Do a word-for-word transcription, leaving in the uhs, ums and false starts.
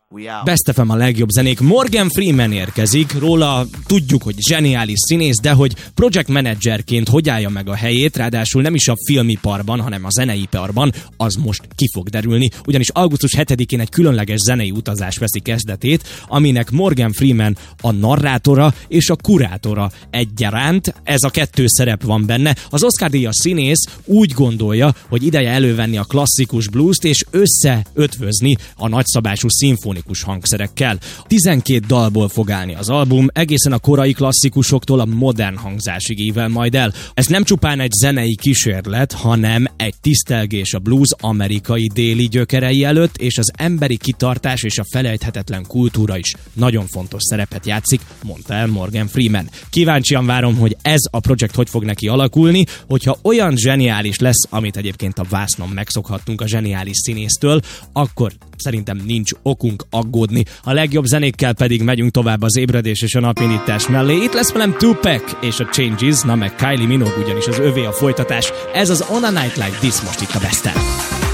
Best ef em a legjobb zenék. Morgan Freeman érkezik, róla tudjuk, hogy zseniális színész, de hogy project managerként hogy állja meg a helyét, ráadásul nem is a filmiparban, hanem a zeneiparban, az most ki fog derülni, ugyanis augusztus hetedikén egy különleges zenei utazás veszi kezdetét, aminek Morgan Freeman a narrátora és a kurátora egyaránt. Ez a kettő szerep van benne. Az Oscar-díjas színész úgy gondolja, hogy ideje elővenni a klasszikus bluest és összeötvözni a nagyszabású szimfonikus hangszerekkel. tizenkét dalból fog állni az album, egészen a korai klasszikusoktól a modern hangzásig ível majd el. Ez nem csupán egy zenei kísérlet, hanem egy tisztelgés a blues amerikai déli gyökerei előtt, és az emberi kitartás és a felejthetetlen kultúra is nagyon fontos szerepet játszik, mondta el Morgan Freeman. Kíváncsian várom, hogy ez a projekt hogy fog neki alakulni, hogyha olyan zseniális lesz, amit egyébként a vásznon megszokhattunk a zseniális színésztől, akkor szerintem nincs okunk aggódni. A legjobb zenékkel pedig megyünk tovább az ébredés és a napindítás mellé. Itt lesz velem Tupac és a Changes, na meg Kylie Minogue, ugyanis az övé a folytatás. Ez az On a Night Like This most itt a Besten.